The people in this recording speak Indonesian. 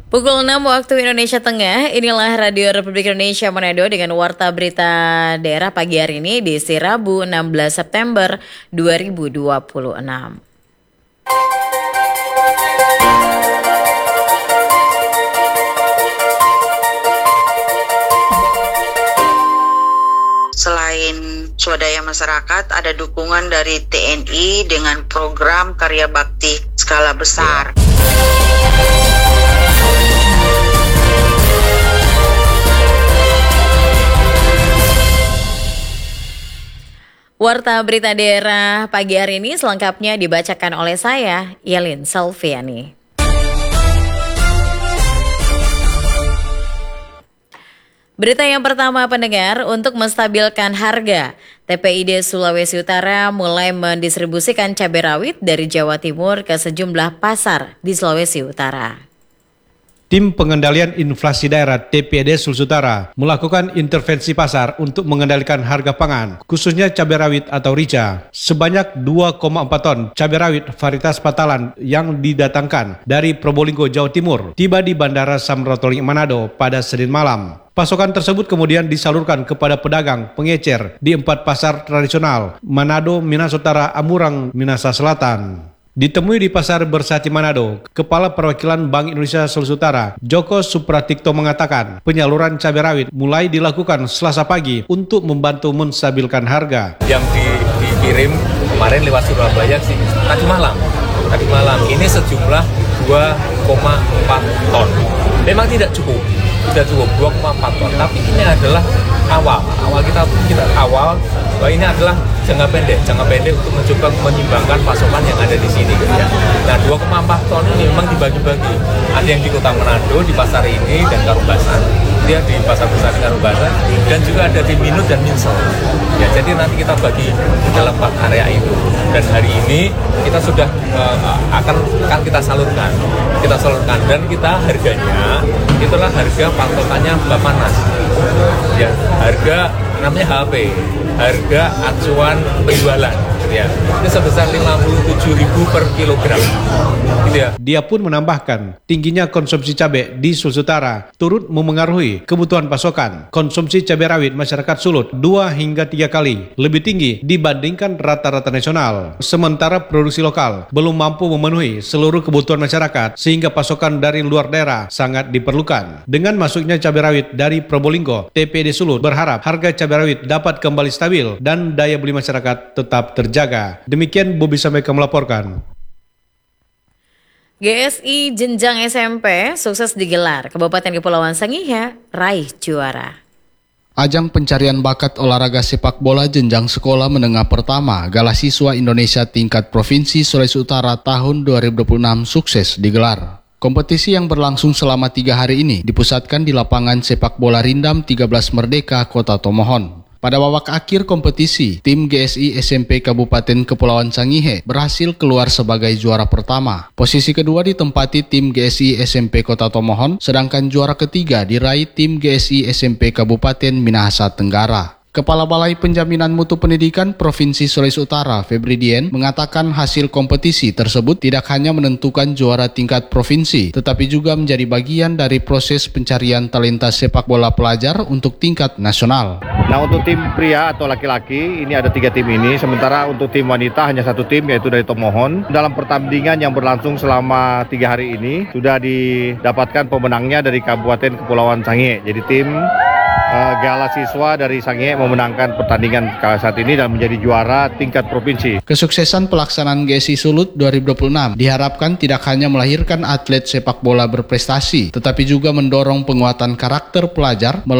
Pukul 6 waktu Indonesia Tengah, inilah Radio Republik Indonesia Manado dengan Warta Berita Daerah pagi hari ini di Rabu 16 September 2026. Selain swadaya masyarakat, ada dukungan dari TNI dengan program karya bakti skala besar. Warta Berita Daerah pagi hari ini selengkapnya dibacakan oleh saya, Yelin Salviani. Berita yang pertama pendengar, untuk menstabilkan harga, TPID Sulawesi Utara mulai mendistribusikan cabai rawit dari Jawa Timur ke sejumlah pasar di Sulawesi Utara. Tim Pengendalian Inflasi Daerah TPID Sulawesi Utara melakukan intervensi pasar untuk mengendalikan harga pangan, khususnya cabai rawit atau rica. Sebanyak 2,4 ton cabai rawit varietas Patalan yang didatangkan dari Probolinggo, Jawa Timur, tiba di Bandara Samratulangi Manado pada Senin malam. Pasokan tersebut kemudian disalurkan kepada pedagang pengecer di 4 pasar tradisional, Manado, Minas Utara, Amurang, Minahasa Selatan. Ditemui di Pasar Bersati Manado, Kepala Perwakilan Bank Indonesia Sulawesi Utara, Joko Supratikto mengatakan penyaluran cabai rawit mulai dilakukan Selasa pagi untuk membantu menstabilkan harga. Yang dikirim kemarin lewat Surabaya sih tadi malam ini sejumlah 2,4 ton. Memang tidak cukup 2,4 ton, tapi ini adalah awal bahwa ini adalah jangka pendek untuk mencoba menyimbangkan pasokan yang ada di sini ya. Nah, 2,4 ton ini memang dibagi-bagi. Ada yang di Kota Manado di pasar ini dan Karubasan, dia di pasar besar Karubasan, dan juga ada di Minut dan Minsel. Ya, jadi nanti kita bagi dalam 4 area itu. Dan hari ini kita sudah akan kita salurkan dan kita harganya itulah harga patokannya Bappenas. Ya, harga namanya HP, harga acuan penjualan, ya. Ini sebesar 57.000 per kilogram. Gitu ya. Dia pun menambahkan, tingginya konsumsi cabai di Sulawesi Utara turut memengaruhi kebutuhan pasokan. Konsumsi cabai rawit masyarakat Sulut 2 hingga 3 kali lebih tinggi dibandingkan rata-rata nasional. Sementara produksi lokal belum mampu memenuhi seluruh kebutuhan masyarakat sehingga pasokan dari luar daerah sangat diperlukan. Dengan masuknya cabai rawit dari Probolinggo, TPID Sulut berharap harga cabai rawit dapat kembali stabil dan daya beli masyarakat tetap terjaga. Demikian Bobi Sameka melaporkan. GSI Jenjang SMP sukses digelar. Kabupaten Kepulauan Sangihe raih juara. Ajang pencarian bakat olahraga sepak bola jenjang sekolah menengah pertama Gala Siswa Indonesia tingkat Provinsi Sulawesi Utara tahun 2026 sukses digelar. Kompetisi yang berlangsung selama 3 hari ini dipusatkan di lapangan sepak bola Rindam 13 Merdeka, Kota Tomohon. Pada babak akhir kompetisi, tim GSI SMP Kabupaten Kepulauan Sangihe berhasil keluar sebagai juara pertama. Posisi kedua ditempati tim GSI SMP Kota Tomohon, sedangkan juara ketiga diraih tim GSI SMP Kabupaten Minahasa Tenggara. Kepala Balai Penjaminan Mutu Pendidikan Provinsi Sulawesi Utara, Febri Dien, mengatakan hasil kompetisi tersebut tidak hanya menentukan juara tingkat provinsi, tetapi juga menjadi bagian dari proses pencarian talenta sepak bola pelajar untuk tingkat nasional. Nah, untuk tim pria atau laki-laki, ini ada 3 tim ini, sementara untuk tim wanita hanya 1 tim, yaitu dari Tomohon. Dalam pertandingan yang berlangsung selama 3 hari ini, sudah didapatkan pemenangnya dari Kabupaten Kepulauan Sangihe. Jadi tim Gala Siswa dari Sangihe memenangkan pertandingan saat ini dan menjadi juara tingkat provinsi. Kesuksesan pelaksanaan GSI Sulut 2026 diharapkan tidak hanya melahirkan atlet sepak bola berprestasi, tetapi juga mendorong penguatan karakter pelajar